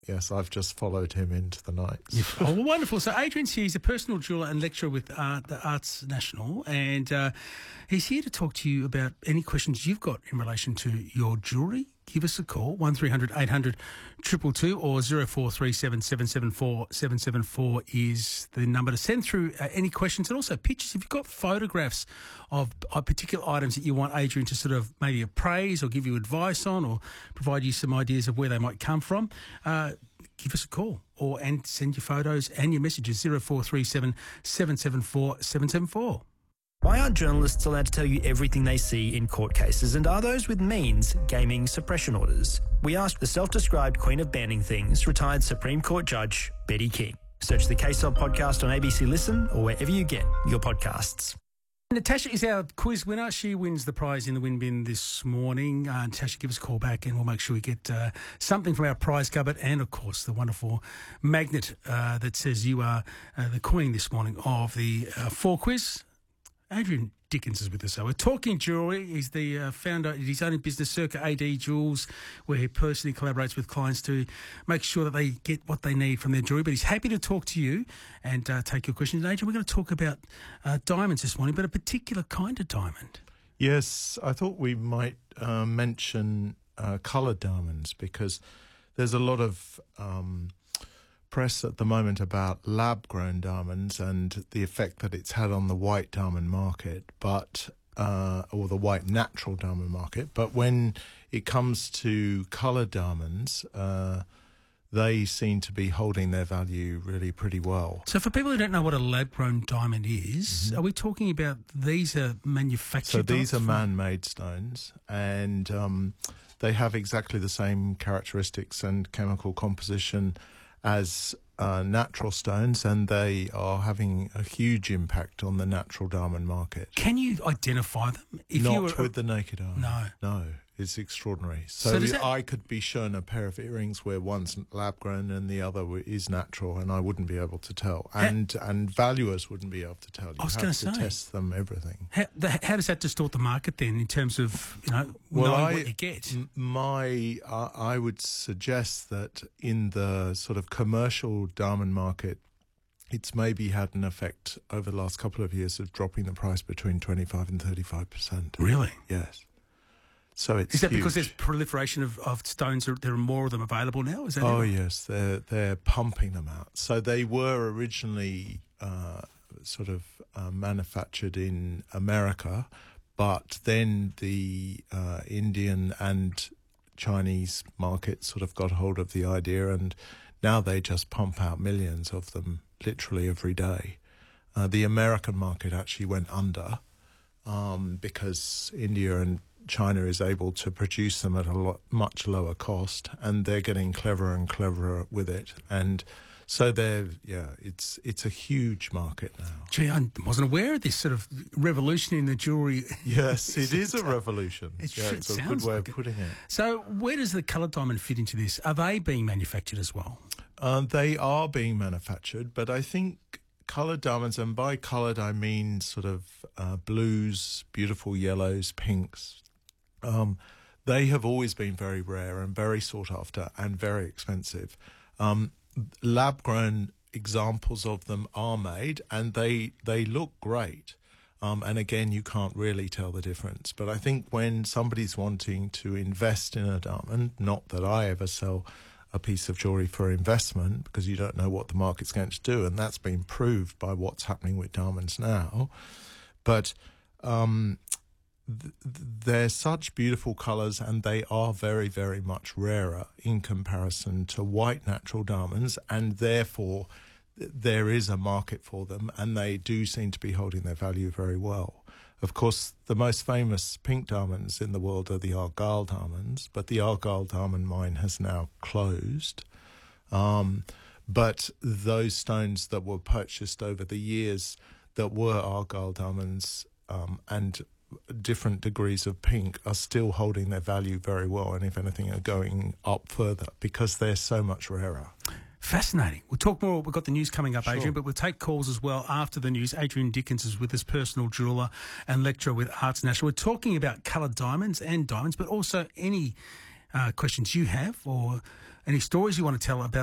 Yes, I've just followed him into the nights. Oh, well, wonderful. So Adrian's here. He's a personal jeweller and lecturer with the Arts National, and he's here to talk to you about any questions you've got in relation to your jewellery. Give us a call, 1300 800 222 or 0437 774 774 is the number to send through any questions, and also pictures. If you've got photographs of particular items that you want Adrian to sort of maybe appraise or give you advice on or provide you some ideas of where they might come from, give us a call and send your photos and your messages, 0437 774 774. Why aren't journalists allowed to tell you everything they see in court cases, and are those with means gaming suppression orders? We asked the self-described queen of banning things, retired Supreme Court Judge Betty King. Search the Case Of podcast on ABC Listen or wherever you get your podcasts. Natasha is our quiz winner. She wins the prize in the win bin this morning. Natasha, give us a call back and we'll make sure we get something from our prize cupboard and, of course, the wonderful magnet that says you are the queen this morning of the 4 quiz. Adrian Dickens is with us. So we're talking jewellery. He's the founder of his own business, Circa AD Jewels, where he personally collaborates with clients to make sure that they get what they need from their jewellery. But he's happy to talk to you and take your questions. And Adrian, we're going to talk about diamonds this morning, but a particular kind of diamond. Yes, I thought we might mention coloured diamonds, because there's a lot of press at the moment about lab-grown diamonds and the effect that it's had on the white diamond market, but or the white natural diamond market. But when it comes to coloured diamonds, they seem to be holding their value really pretty well. So for people who don't know what a lab-grown diamond is, are we talking about these are manufactured? So these are man-made stones, and they have exactly the same characteristics and chemical composition as natural stones, and they are having a huge impact on the natural diamond market. Can you identify them? Not with the naked eye. No. It's extraordinary. So I could be shown a pair of earrings where one's lab-grown and the other is natural, and I wouldn't be able to tell. And valuers wouldn't be able to tell. You have to test them, everything. How does that distort the market then, in terms of knowing what you get? I would suggest that in the sort of commercial diamond market, it's maybe had an effect over the last couple of years of dropping the price between 25 and 35%. Really? Yes. So it's Is that huge. because there's proliferation of stones? There are more of them available now? Is that yes, they're pumping them out. So they were originally manufactured in America, but then the Indian and Chinese market sort of got hold of the idea, and now they just pump out millions of them literally every day. The American market actually went under because India and China is able to produce them at a much lower cost, and they're getting cleverer and cleverer with it. And so it's a huge market now. Gee, I wasn't aware of this sort of revolution in the jewellery. Yes, it is a revolution. It's a good way of putting it. So where does the coloured diamond fit into this? Are they being manufactured as well? They are being manufactured, but I think coloured diamonds, and by coloured I mean sort of blues, beautiful yellows, pinks, they have always been very rare and very sought after and very expensive. Lab-grown examples of them are made, and they look great. And again, you can't really tell the difference. But I think when somebody's wanting to invest in a diamond, not that I ever sell a piece of jewellery for investment, because you don't know what the market's going to do, and that's been proved by what's happening with diamonds now. But they're such beautiful colours, and they are very, very much rarer in comparison to white natural diamonds, and therefore there is a market for them, and they do seem to be holding their value very well. Of course, the most famous pink diamonds in the world are the Argyle diamonds, but the Argyle diamond mine has now closed. But those stones that were purchased over the years that were Argyle diamonds and different degrees of pink are still holding their value very well, and if anything are going up further because they're so much rarer. Fascinating. We'll talk more. We've got the news coming up, Sure. Adrian, but we'll take calls as well after the news. Adrian Dickens is with us, personal jeweller and lecturer with Arts National. We're talking about coloured diamonds and diamonds, but also any questions you have or any stories you want to tell about